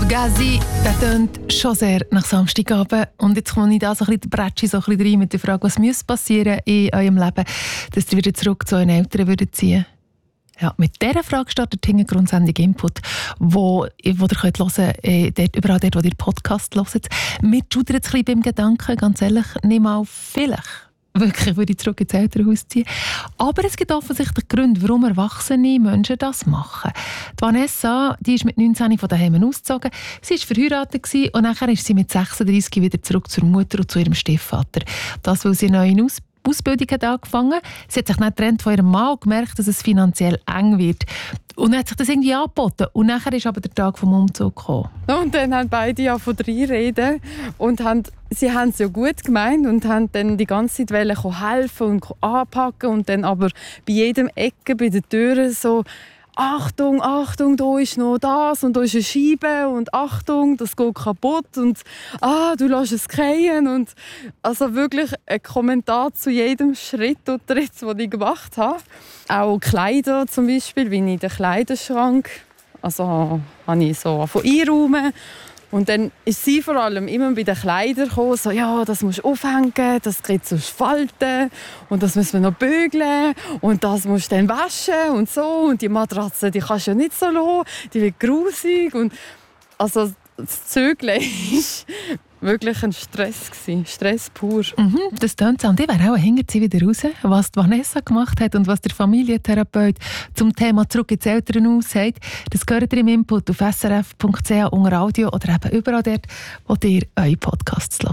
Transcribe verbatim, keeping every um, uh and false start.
Fugazi, der tönt schon sehr nach Samstagabend. Und jetzt komme ich da so ein bisschen die Bretsche so ein bisschen rein mit der Frage, was müsste passieren in eurem Leben, dass ihr wieder zurück zu euren Eltern würdet ziehen. Ja, mit dieser Frage startet hinten grundsätzlich Input, wo, wo ihr könnt hören, äh, dort, überall dort, wo ihr Podcast hört. Mir schudert es ein bisschen beim Gedanken, ganz ehrlich, nicht mal vielleicht. Wirklich würde ich zurück ins Elternhaus ziehen. Aber es gibt offensichtlich Gründe, warum erwachsene Menschen das machen. Die Vanessa, die ist mit neunzehn von daheim ausgezogen. Sie war verheiratet und nachher ist sie mit sechsunddreissig wieder zurück zur Mutter und zu ihrem Stiefvater. Das, weil sie eine neue Aus- Ausbildung hat angefangen. Sie hat sich dann getrennt von ihrem Mann und gemerkt, dass es finanziell eng wird. Und dann hat sich das irgendwie angeboten. Und nachher ist aber der Tag vom Umzug gekommen. Und dann haben beide ja von drei reden und haben, sie haben es ja gut gemeint und haben dann die ganze Zeit wollen helfen und anpacken und dann aber bei jedem Ecke, bei den Türen so «Achtung, Achtung, da ist noch das und da ist eine Scheibe und Achtung, das geht kaputt und «Ah, du lässt es fallen» und also wirklich ein Kommentar zu jedem Schritt und Tritt, den ich gemacht habe. Auch Kleider zum Beispiel, wie in den Kleiderschrank, also habe ich so von einräumen. Und dann ist sie vor allem immer bei den Kleidern gekommen, so, ja, das musst du aufhängen, das kriegt sonst Falten und das müssen wir noch bügeln und das musst du dann waschen und so und die Matratze, die kannst du ja nicht so lassen, die wird grusig und also das Zügeln war wirklich ein Stress gewesen, Stress pur. Mhm, das tönt so. Und ich wäre auch hinterher wieder raus, was die Vanessa gemacht hat und was der Familientherapeut zum Thema «Zurück ins Elternhaus» sagt. Das gehört ihr im Input auf s r f punkt c h unter Audio oder eben überall dort, wo ihr eure Podcasts hört.